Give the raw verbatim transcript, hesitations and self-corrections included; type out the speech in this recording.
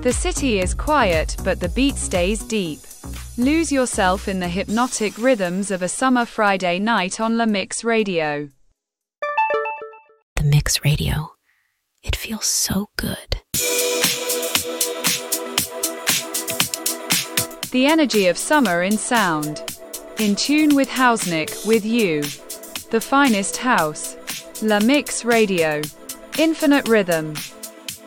The city is quiet, but the beat stays deep. Lose yourself in the hypnotic rhythms of a summer Friday night on La Mix Radio. The Mix Radio. It feels so good. The energy of summer in sound. In tune with Housenick, with you. The finest house. La Mix Radio. Infinite rhythm.